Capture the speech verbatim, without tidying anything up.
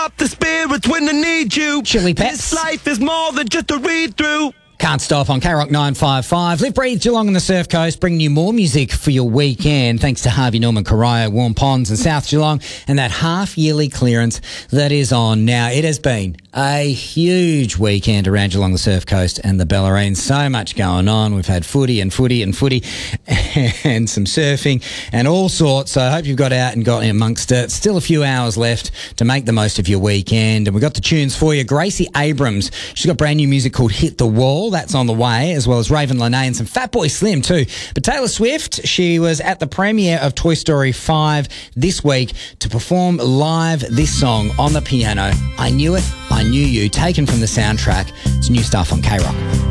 up the spirits when I need you. Chili Peps. This life is more than just a read-through. Can't Stop on K Rock nine five five. Live, breathe, Geelong on the Surf Coast, bringing you more music for your weekend. Thanks to Harvey Norman, Corio, Warm Ponds and South Geelong, and that half-yearly clearance that is on now. It has been a huge weekend around Geelong, the Surf Coast and the Bellarine. So much going on. We've had footy and footy and footy and some surfing and all sorts. So I hope you've got out and got amongst it. Still a few hours left to make the most of your weekend. And we've got the tunes for you. Gracie Abrams, she's got brand new music called Hit the Wall. That's on the way, as well as Raven Lene and some Fatboy Slim too. But Taylor Swift, she was at the premiere of Toy Story five this week to perform live this song on the piano. I Knew It, I Knew You, taken from the soundtrack. It's new stuff on K Rock.